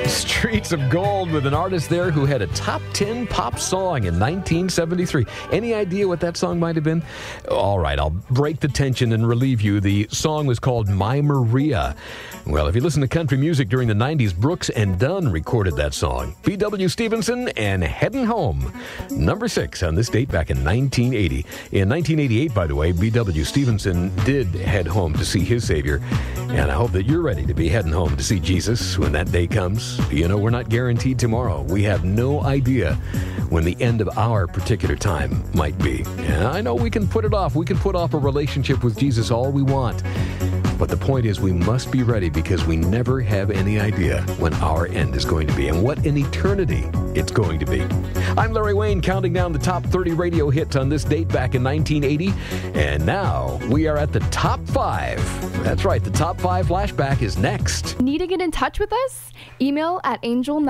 Streets of Gold with an artist there who had a top 10 pop song in 1973. Any idea what that song might have been? All right, I'll break the tension and relieve you. The song was called My Maria. Well, if you listen to country music during the 90s, Brooks and Dunn recorded that song. B.W. Stevenson and Headin' Home. Number 6 on this date back in 1980. In 1988, by the way, B.W. Stevenson did head home to see his Savior. And I hope that you're ready to be heading home to see Jesus when that day comes. You know, we're not guaranteed tomorrow. We have no idea when the end of our particular time might be. And I know we can put it off. We can put off a relationship with Jesus all we want. But the point is we must be ready because we never have any idea when our end is going to be and what an eternity it's going to be. I'm Larry Wayne, counting down the top 30 radio hits on this date back in 1980. And now we are at the top 5. That's right, the top 5 flashback is next. Need to get in touch with us? Email at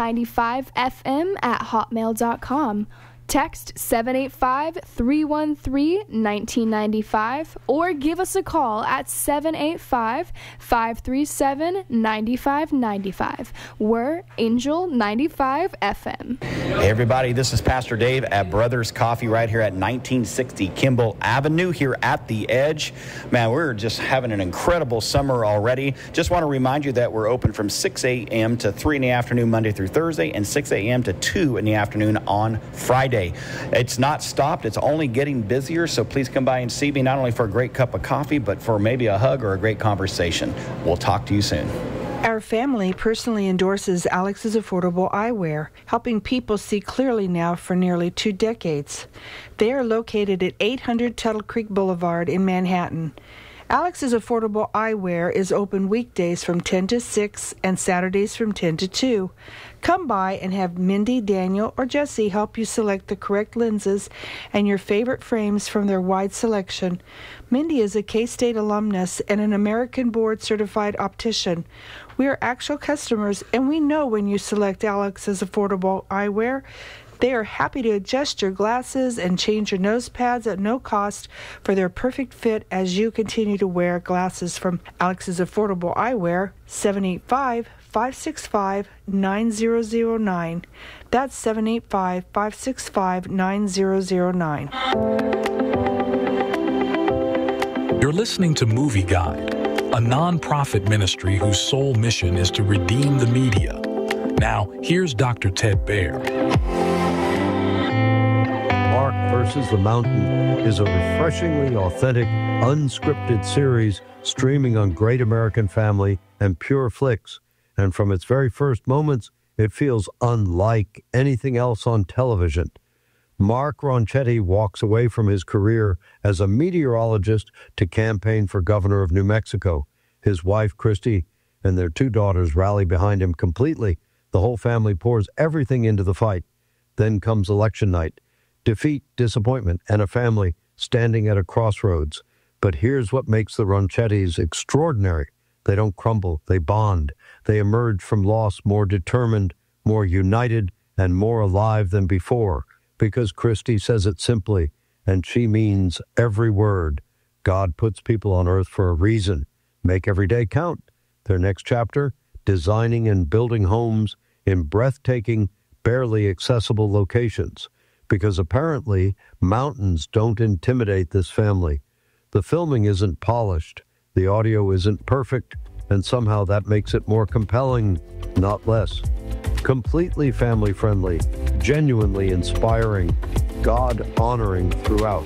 angel95fm@hotmail.com. Text 785-313-1995 or give us a call at 785-537-9595. We're Angel 95 FM. Hey everybody, this is Pastor Dave at Brothers Coffee right here at 1960 Kimball Avenue here at the Edge. Man, we're just having an incredible summer already. Just want to remind you that we're open from 6 a.m. to 3 in the afternoon Monday through Thursday and 6 a.m. to 2 in the afternoon on Friday. It's not stopped. It's only getting busier, so please come by and see me, not only for a great cup of coffee, but for maybe a hug or a great conversation. We'll talk to you soon. Our family personally endorses Alex's Affordable Eyewear, helping people see clearly now for nearly 2 decades. They are located at 800 Tuttle Creek Boulevard in Manhattan. Alex's Affordable Eyewear is open weekdays from 10 to 6 and Saturdays from 10 to 2. Come by and have Mindy, Daniel, or Jesse help you select the correct lenses and your favorite frames from their wide selection. Mindy is a K-State alumnus and an American board-certified optician. We are actual customers, and we know when you select Alex's Affordable Eyewear. They are happy to adjust your glasses and change your nose pads at no cost for their perfect fit as you continue to wear glasses from Alex's Affordable Eyewear, 785-565-9009. That's 785-565-9009. You're listening to Movie Guide, a non-profit ministry whose sole mission is to redeem the media. Now, here's Dr. Ted Baer. Mark vs. the Mountain is a refreshingly authentic, unscripted series streaming on Great American Family and Pure Flix. And from its very first moments, it feels unlike anything else on television. Mark Ronchetti walks away from his career as a meteorologist to campaign for governor of New Mexico. His wife, Christy, and their 2 daughters rally behind him completely. The whole family pours everything into the fight. Then comes election night. Defeat, disappointment, and a family standing at a crossroads. But here's what makes the Ronchettis extraordinary. They don't crumble, they bond. They emerge from loss more determined, more united, and more alive than before. Because Christy says it simply, and she means every word. God puts people on earth for a reason. Make every day count. Their next chapter, designing and building homes in breathtaking, barely accessible locations. Because apparently, mountains don't intimidate this family. The filming isn't polished, the audio isn't perfect, and somehow that makes it more compelling, not less. Completely family-friendly, genuinely inspiring, God-honoring throughout.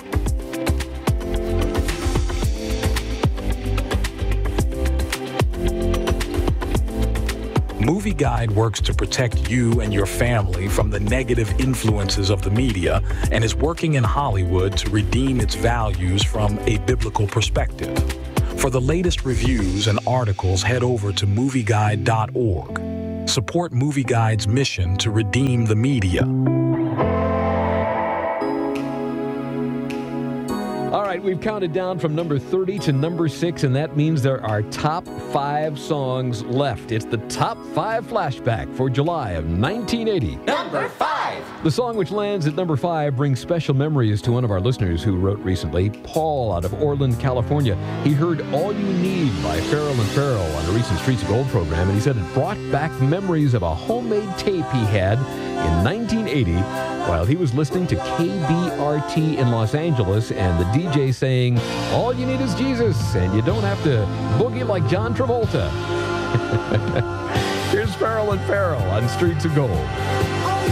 Movie Guide works to protect you and your family from the negative influences of the media and is working in Hollywood to redeem its values from a biblical perspective. For the latest reviews and articles, head over to movieguide.org. Support Movie Guide's mission to redeem the media. right, we've counted down from number 30 to number 6, and that means there are top 5 songs left. It's the top 5 flashback for July of 1980. Number 5. The song which lands at number 5 brings special memories to one of our listeners who wrote recently, Paul out of Orland, California. He heard All You Need by Farrell and Farrell on a recent Streets of Gold program, and he said it brought back memories of a homemade tape he had in 1980 while he was listening to KBRT in Los Angeles, and the DJ saying, all you need is Jesus, and you don't have to boogie like John Travolta. Here's Farrell and Farrell on Streets of Gold.